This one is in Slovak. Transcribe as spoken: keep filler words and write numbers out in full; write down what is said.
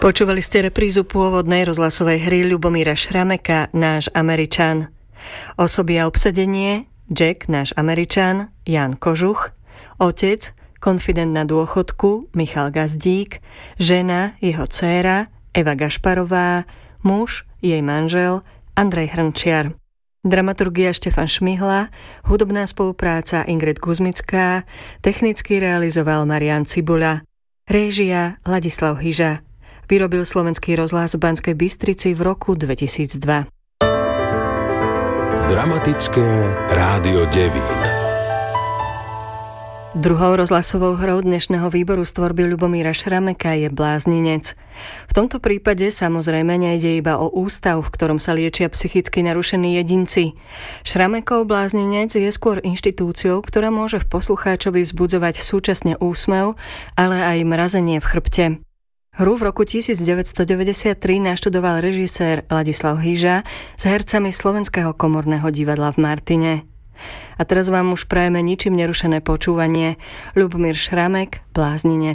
Počúvali ste reprízu pôvodnej rozhlasovej hry Ľubomíra Šrameka Náš Američan. Osoby a obsadenie: Jack, náš Američan, Jan Kožuch, otec, konfident na dôchodku, Michal Gazdík, žena, jeho dcéra, Eva Gašparová, muž, jej manžel, Andrej Hrnčiar. Dramaturgia Štefan Šmihla, hudobná spolupráca Ingrid Kuzmická, technicky realizoval Marián Cibuľa, réžia Ladislav Hyža. Vyrobil Slovenský rozhlas v Banskej Bystrici v roku dvetisícdva. Dramatické rádio Devín. Druhou rozhlasovou hrou dnešného výboru z tvorby Ľubomíra Šrameka je Blázninec. V tomto prípade samozrejme nejde iba o ústav, v ktorom sa liečia psychicky narušení jedinci. Šramekov Blázninec je skôr inštitúciou, ktorá môže v poslucháčovi vzbudzovať súčasne úsmev, ale aj mrazenie v chrbte. Hru v roku devätnásťstodeväťdesiattri naštudoval režisér Ladislav Hyža s hercami Slovenského komorného divadla v Martine. A teraz vám už prajeme ničím nerušené počúvanie. Ľubomír Šramek, Blázninec.